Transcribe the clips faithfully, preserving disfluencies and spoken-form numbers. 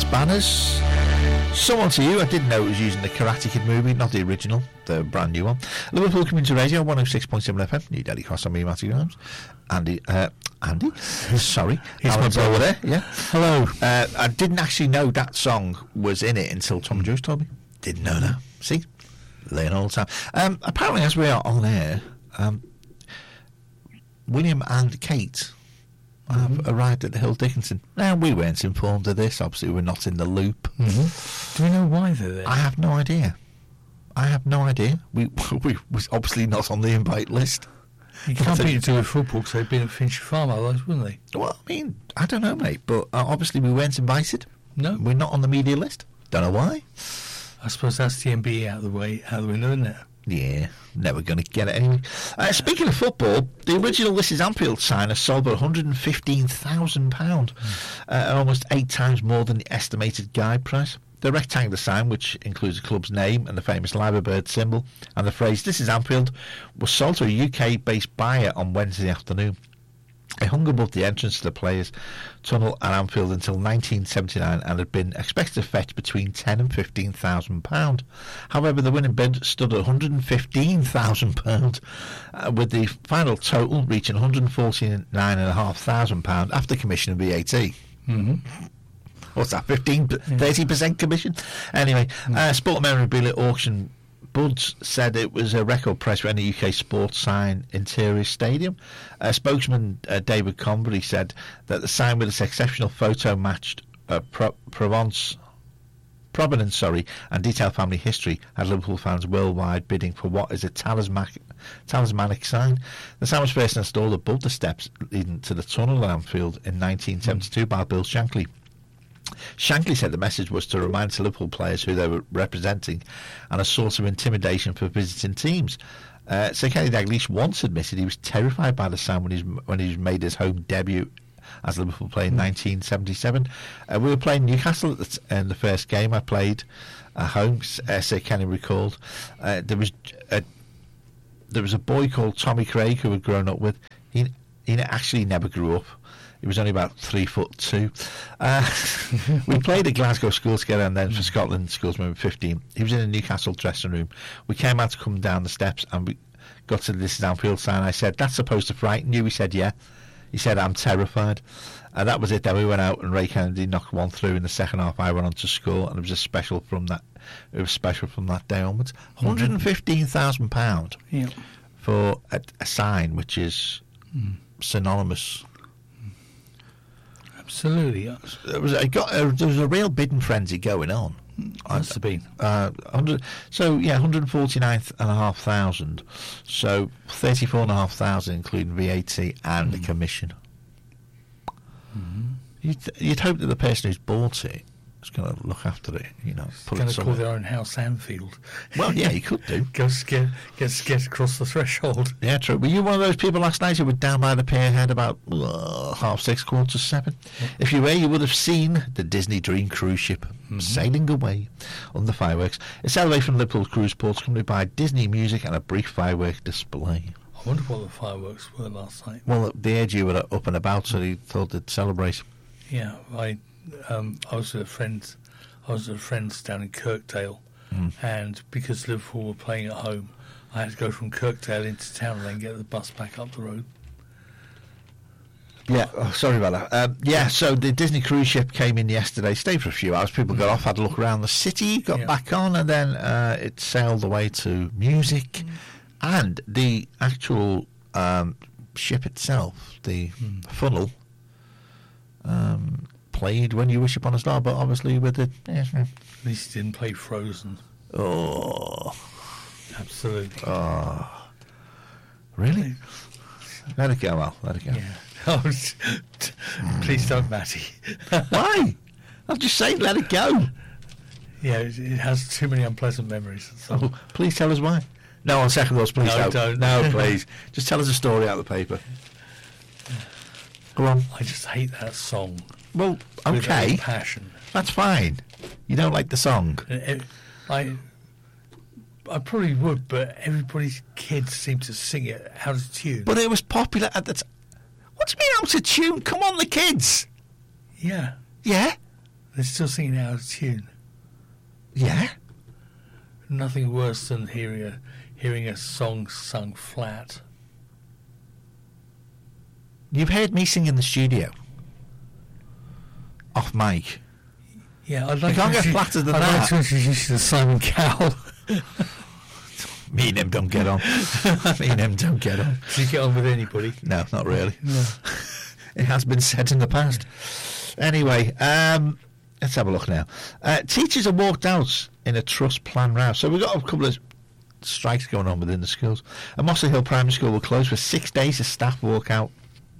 Spanners. Someone to You. I didn't know it was using the Karate Kid movie, not the original, the brand new one. Liverpool Community Radio, one oh six point seven F M. New Daily Cross on me, Matthew Holmes. Andy, uh, Andy? Sorry. He's my brother. over there, yeah. Hello. Uh, I didn't actually know that song was in it until Tom Joyce told me. Didn't know that. See? Learn all the time. Um, apparently, as we are on air, um, William and Kate have mm-hmm. arrived at the Hill Dickinson. Now, we weren't informed of this. Obviously, we're not in the loop. Mm-hmm. Do we know why they're there? I have no idea. I have no idea. We we was obviously not on the invite list. You can't beat it to a football because they've been at Finchley Farm, otherwise, wouldn't they? Well, I mean, I don't know, mate. But uh, obviously, we weren't invited. No. We're not on the media list. Don't know why. I suppose that's the N B A out of the way, out of the window, isn't it? Yeah, never going to get it anyway. Uh, speaking of football, the original This Is Anfield sign has sold for one hundred fifteen thousand pounds, mm. uh, almost eight times more than the estimated guide price. The rectangular sign, which includes the club's name and the famous Liver Bird symbol, and the phrase This Is Anfield, was sold to a U K-based buyer on Wednesday afternoon. It hung above the entrance to the Players' Tunnel at Anfield until nineteen seventy-nine and had been expected to fetch between ten and fifteen thousand pounds. However, the winning bid stood at one hundred fifteen thousand pounds, uh, with the final total reaching one hundred forty-nine thousand five hundred pounds after commission and V A T. Mm-hmm. What's that, fifteen, thirty percent commission? Anyway, mm-hmm. uh, Sport Memorabilia Auction Buds said it was a record price for any U K sports sign interior stadium. Uh, spokesman uh, David Convery said that the sign with its exceptional photo matched uh, Pro- Provence, provenance sorry, and detailed family history had Liverpool fans worldwide bidding for what is a talismanic, talismanic sign. The sign was first installed above the steps leading to the tunnel at Anfield in nineteen seventy-two by Bill Shankly. Shankly said the message was to remind Liverpool players who they were representing and a source of intimidation for visiting teams. Uh, Sir Kenny Dalglish once admitted he was terrified by the sign when, he's, when he made his home debut as a Liverpool player in nineteen seventy-seven. Uh, we were playing Newcastle at the t- in the first game I played at home, uh, Sir Kenny recalled. Uh, there was a, there was a boy called Tommy Craig who had grown up with. He, he actually never grew up. He was only about three foot two. Uh, we played at Glasgow School together, and then for Scotland schools when we were fifteen. He was in a Newcastle dressing room. We came out to come down the steps, and we got to the This Is Anfield sign. I said, "That's supposed to frighten you?" He said, "Yeah." He said, "I'm terrified." And that was it. Then we went out, and Ray Kennedy knocked one through in the second half. I went on to score, and it was a special from that. It was special from that day onwards. one hundred fifteen thousand pounds yeah. for a, a sign which is mm. synonymous. Absolutely. There was, a, got a, there was a real bidding frenzy going on. Must have been. Uh, one hundred, so, yeah, one hundred forty-nine thousand five hundred. So, thirty-four thousand five hundred, including V A T and mm. the commission. Mm-hmm. You'd, you'd hope that the person who's bought it is going to look after it, you know. It's going to call their own house Anfield. Well, yeah, you could do. Go get, get, get across the threshold. Yeah, true. Were you one of those people last night who were down by the pierhead about uh, half six, quarter to seven? Yeah. If you were, you would have seen the Disney Dream cruise ship mm-hmm. sailing away under fireworks. It's sailed away from Liverpool Cruise Ports, accompanied by Disney music and a brief firework display. I wonder what the fireworks were last night. Well, the edge you were up and about, so you thought they'd celebrate. Yeah, I... Um, I was at a friend's. I was at a friend's down in Kirkdale, mm. and because Liverpool were playing at home, I had to go from Kirkdale into town and then get the bus back up the road. Yeah, oh, sorry about that. Um, yeah, so the Disney cruise ship came in yesterday, stayed for a few hours. People got off, had a look around the city, got yeah. back on, and then uh, it sailed away to music, mm. and the actual um, ship itself, the mm. funnel. Um, played When You Wish Upon a Star, but obviously with it. Yeah. At least he didn't play Frozen. Oh. Absolutely. Oh. Really? Let it go, Al. Let it go. Yeah. Oh, please don't, Matty. Why? I'm just saying, let it go. Yeah, it, it has too many unpleasant memories. So. Oh, please tell us why. No, on second thoughts, please no, don't. don't. No, please. Just tell us a story out of the paper. Go on. I just hate that song. Well, okay. With passion. That's fine. You don't like the song. It, I, I probably would, but everybody's kids seem to sing it out of tune. But it was popular at the time. What do you mean out of tune? Come on, the kids. Yeah. Yeah? They're still singing out of tune. Yeah. Nothing worse than hearing a hearing a song sung flat. You've heard me sing in the studio. Off mic. Yeah, I'd like You can't to get intro- flatter than I'd that. like to introduce you to Simon Cowell. Me and him don't get on. Me and him don't get on. Do you get on with anybody? No, not really. No. It has been said in the past. Anyway, um, let's have a look now. Uh, teachers are walked out in a trust plan row. So we've got a couple of strikes going on within the schools. A Mossley Hill Primary School will close for six days as staff walk out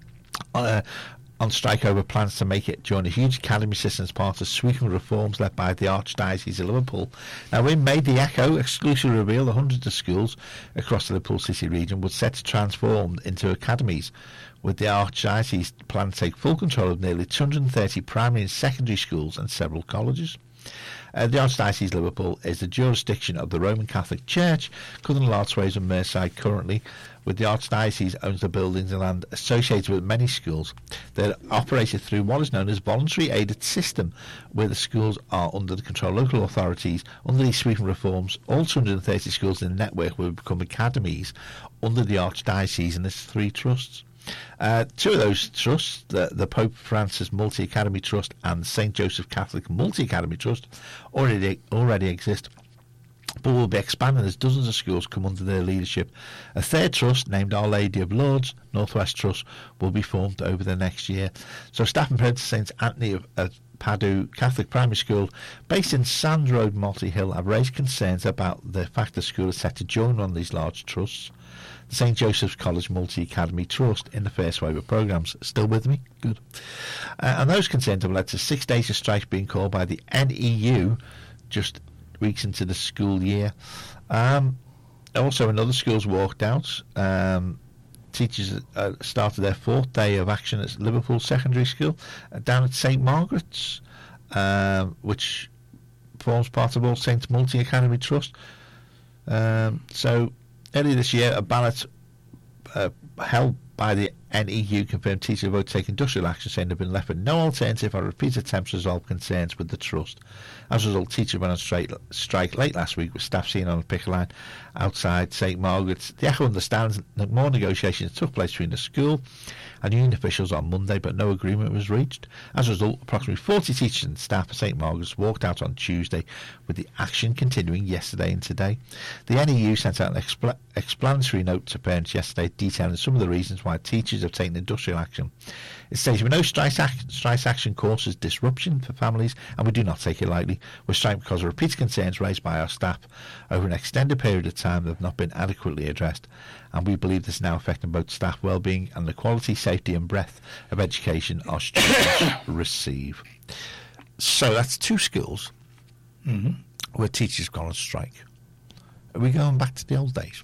uh, on strike over plans to make it join a huge academy system as part of sweeping reforms led by the Archdiocese of Liverpool. Now, in May, the Echo exclusively revealed that hundreds of schools across the Liverpool City region were set to transform into academies, with the Archdiocese plan to take full control of nearly two hundred thirty primary and secondary schools and several colleges. Uh, the Archdiocese of Liverpool is the jurisdiction of the Roman Catholic Church, covering large swathes of Merseyside currently, with the Archdiocese owns the buildings and land associated with many schools. They're operated through what is known as voluntary aided system, where the schools are under the control of local authorities. Under these sweeping reforms, all two hundred thirty schools in the network will become academies under the Archdiocese and its three trusts. Uh, two of those trusts, the, the Pope Francis Multi-Academy Trust and Saint Joseph Catholic Multi-Academy Trust, already already exist, but will be expanded as dozens of schools come under their leadership. A third trust, named Our Lady of Lourdes Northwest Trust, will be formed over the next year. So staff and parents of Saint Anthony of uh, Padua Catholic Primary School, based in Sands Road, Mossley Hill, have raised concerns about the fact the school is set to join one of these large trusts. The Saint Joseph's College Multi-Academy Trust in the first wave of programmes. Still with me? Good. Uh, and those concerns have led to six days of strikes being called by the N E U just weeks into the school year. Um, also, another school's walked out. Um, teachers uh, started their fourth day of action at Liverpool Secondary School uh, down at Saint Margaret's, uh, which forms part of All Saints Multi-Academy Trust. Um, so... Earlier this year, a ballot uh, held by the N E U confirmed teachers vote to take industrial action, saying they've been left with no alternative or repeated attempts to resolve concerns with the trust. As a result, teachers went on strike, strike late last week, with staff seen on a picket line outside Saint Margaret's. The Echo understands that more negotiations took place between the school and union officials on Monday, but no agreement was reached. As a result, approximately forty teachers and staff at Saint Margaret's walked out on Tuesday, with the action continuing yesterday and today. The N E U sent out an expl- explanatory note to parents yesterday detailing some of the reasons why teachers have taken industrial action. It states, "We know strike, ac- strike action causes disruption for families, and we do not take it lightly. We're striking because of repeated concerns raised by our staff over an extended period of time that have not been adequately addressed, and we believe this is now affecting both staff well-being and the quality, safety and breadth of education our students receive." So that's two schools Mm-hmm. where teachers have gone on strike. Are we going back to the old days?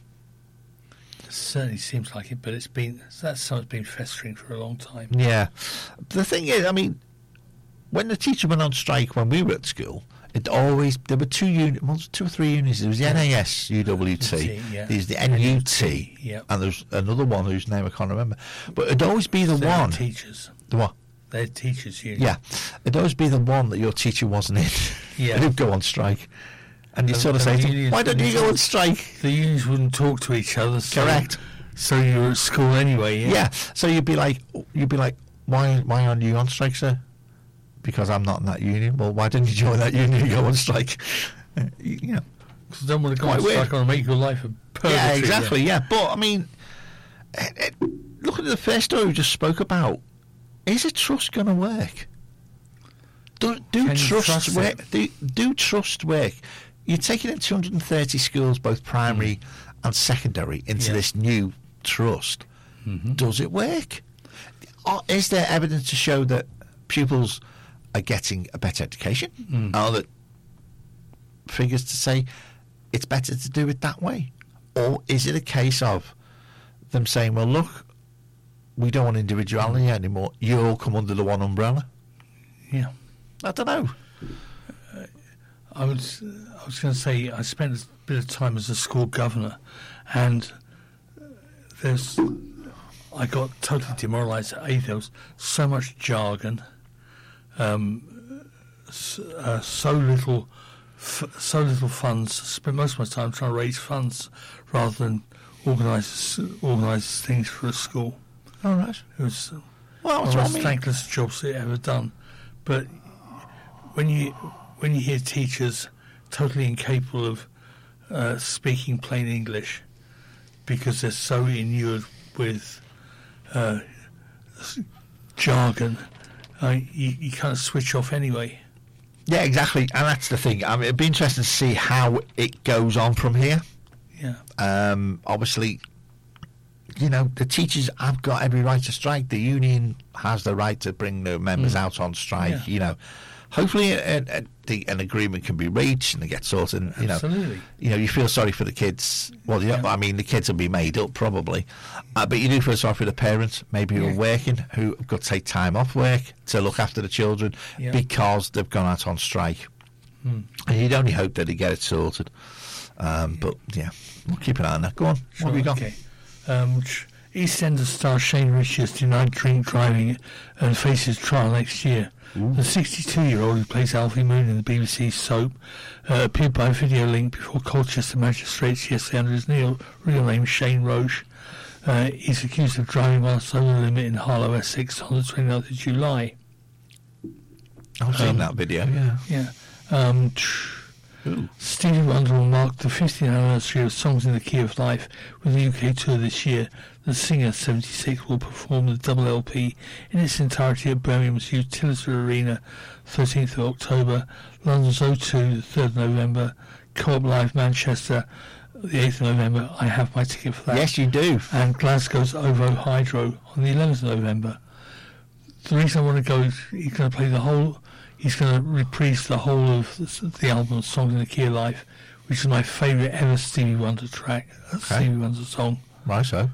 Certainly seems like it, but it's been that something's been festering for a long time. Yeah. The thing is, I mean, when the teacher went on strike when we were at school, it always, there were two uni- well, two or three units. There was the N A S U W T, yeah. there's the N U T, yeah. and there's another one whose name I can't remember. But it'd always be the They're one. teachers. The what? They're teachers' union. Yeah. It'd always be the one that your teacher wasn't in. Yeah. They'd go on strike. And you And- sort of and say, the to them, unions why don't you wouldn't go on talk- strike? The unions wouldn't talk to each other. So, Correct. So you were at school anyway. Yeah. Yeah. So you'd be like, you'd be like, why, why aren't you on strike, sir? Because I'm not in that union. Well, why didn't you join that union and go on strike? Uh, you you know. Because I don't want to go Quite on weird. strike and make your life a purgatory. Yeah, exactly. Yeah, but I mean, it, it, look at the first story we just spoke about. Is a trust going to work? Do, do Can you trust trust work? it? Do, do trust work? You're taking in two hundred thirty schools, both primary and secondary, into Yeah. this new trust. Mm-hmm. Does it work? Or is there evidence to show that pupils are getting a better education? Mm. Are there figures to say it's better to do it that way? Or is it a case of them saying, well, look, we don't want individuality anymore. You all come under the one umbrella? Yeah. I don't know. I was I was going to say I spent a bit of time as a school governor, and there's I got totally demoralised at A. There was so much jargon, um, s- uh, so little, f- so little funds. Spent most of my time trying to raise funds rather than organise organise things for a school. All right. It was Well, one that's of the what I most mean. thankless jobs they ever done. But when you when you hear teachers totally incapable of uh, speaking plain English because they're so inured with uh, s- jargon, uh, you, you kind of switch off anyway. Yeah, exactly. And that's the thing. I mean, it'd be interesting to see how it goes on from here. Yeah. Um, obviously, you know, the teachers have got every right to strike. The union has the right to bring their members Mm. out on strike. Yeah. You know, hopefully a, a, the, an agreement can be reached and it gets sorted. And, you know, Absolutely. you know, you feel sorry for the kids. Well, you know, Yeah. I mean, the kids will be made up probably, uh, but you do feel sorry for the parents, maybe who Yeah. are working, who have got to take time off work to look after the children Yeah. because they've gone out on strike. Mm. And you'd only hope that they get it sorted. Um, but yeah, we'll keep an eye on that. Go on. Sure, What have you got? okay. Um, tr- EastEnders star Shane Richards denied drink driving and faces trial next year. The sixty-two-year-old who plays Alfie Moon in the B B C soap uh, appeared by video link before Colchester magistrates yesterday under his real, real name Shane Roche. Uh, he's accused of driving whilst over the limit in Harlow, Essex on the twenty-ninth of July. I've seen Um, that video, yeah. Yeah. Um, tr- Stevie Wonder will mark the fiftieth anniversary of Songs in the Key of Life with the U K tour this year. The singer, seventy-six, will perform the double L P in its entirety at Birmingham's Utility Arena, thirteenth of October, London's O two, the third of November, Co-op Live Manchester, the eighth of November. I have my ticket for that. Yes, you do. And Glasgow's OVO Hydro on the eleventh of November. The reason I want to go is he's going to play the whole, he's going to reprise the whole of the, the album Songs in the Key of Life, which is my favourite ever Stevie Wonder track, uh, Okay. Stevie Wonder song. Right, so.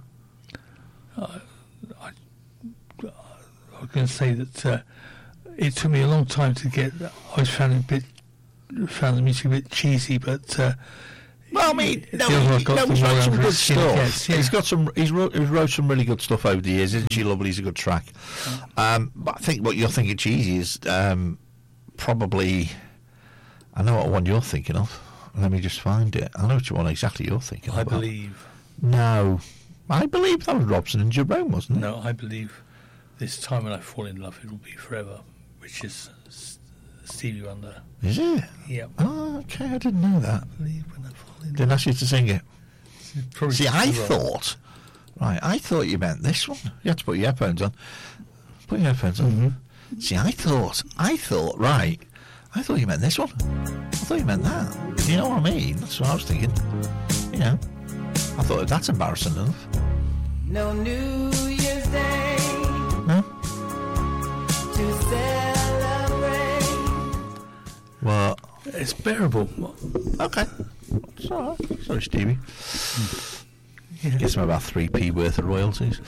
I was going to say that uh, it took me a long time to get, I always found it a bit, found the music a bit cheesy, but uh, Well, I mean, the no, other one he, got no, the he's more wrote some under good his skin stuff. gets, yeah. He's got some. He's wrote, he's wrote some really good stuff over the years. Isn't she lovely? He's a good track. Um, but I think what you're thinking cheesy is um, probably. I know what one you're thinking of. Let me just find it. I know which one exactly you're thinking I of. believe, No, I believe that was Robson and Jerome, wasn't it? no, I believe this time when I fall in love it will be forever, which is S- Stevie Wonder. Is it? Yeah, Oh, okay. I didn't know that. I believe when I fall in love. Didn't ask you to sing it. Probably See, I too wrong. thought, right, I thought you meant this one. You had to put your headphones on. Put your headphones on. Mm-hmm. See, I thought, I thought, right, I thought you meant this one. I thought you meant that. You know what I mean? That's what I was thinking. You know, I thought that's embarrassing enough. No New Year's Day No? to celebrate. Well, It's bearable. okay. It's all right. Sorry, Stevie. Gets him about three p worth of royalties.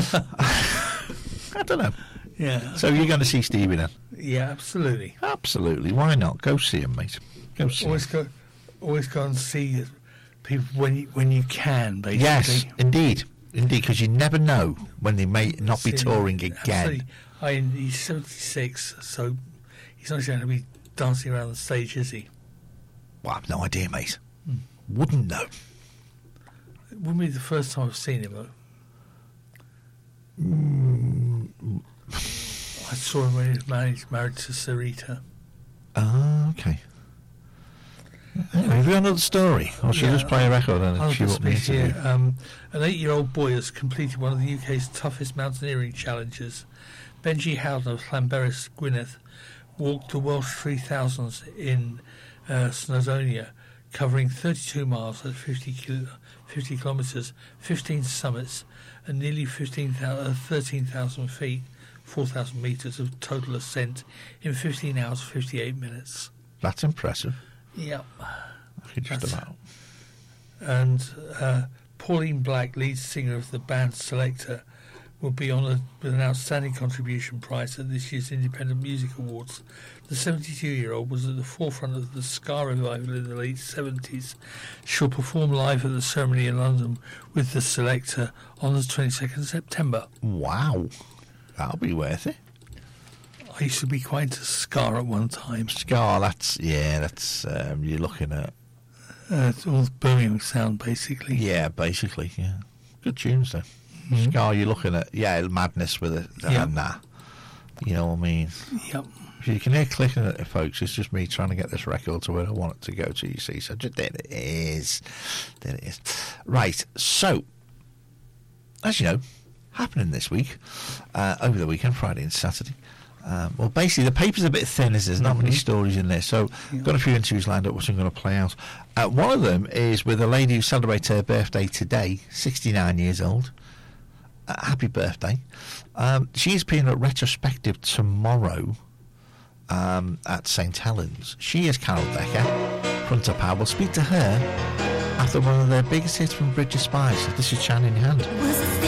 I don't know. Yeah, So you're going to see Stevie then? yeah, absolutely. Absolutely. Why not? Go see him, mate. Go see him. Always go, always go and see people when you when you can. Basically, Yes, indeed. Indeed, because you never know when they may not be See, touring again. absolutely. I mean, he's seventy-six, so he's not going to be dancing around the stage, is he? Well, I've no idea, mate. Wouldn't know. It wouldn't be the first time I've seen him, though. Mm. I saw him when he was married, married to Sarita. Ah, okay. Anyway, have you got another story? Or should we Yeah. just play a record and I'll if you just want me speak to here. do? Um, an eight-year-old boy has completed one of the U K's toughest mountaineering challenges. Benji Howden of Llanberis, Gwynedd, walked the Welsh three thousands in uh, Snowdonia, covering thirty-two miles at fifty, kilo, fifty kilometres, fifteen summits, and nearly fifteen, uh, thirteen thousand feet, four thousand metres of total ascent in fifteen hours, fifty-eight minutes. That's impressive. Yeah. Okay, just That's- about. And uh, Pauline Black, lead singer of the band Selector, will be honoured with an outstanding contribution prize at this year's Independent Music Awards. The seventy-two-year-old was at the forefront of the ska revival in the late seventies. She'll perform live at the ceremony in London with the Selector on the twenty-second of September. Wow. That'll be worth it. I used to be quite into ska at one time. Ska, that's, yeah, that's, um, you're looking at, Uh, it's all Birmingham sound, basically. yeah, basically, yeah. Good tunes, though. Mhm. Ska, you're looking at, yeah, madness with it, Yeah. and that. You know what I mean? Yep. If you can hear clicking at it, folks, it's just me trying to get this record to where I want it to go to, you see. So just, there it is. There it is. Right, so, as you know, happening this week, uh, over the weekend, Friday and Saturday. Um, well, basically, the paper's a bit thin as there's not many stories in there, so Yeah. I've got a few interviews lined up which I'm going to play out. Uh, one of them is with a lady who celebrates her birthday today, sixty-nine years old. Uh, happy birthday. Um, she's being at retrospective tomorrow um, at Saint Helens. She is Carol Decker, front of power. We'll speak to her after one of their biggest hits from Bridge of Spies. This is Chan in Hand. Was it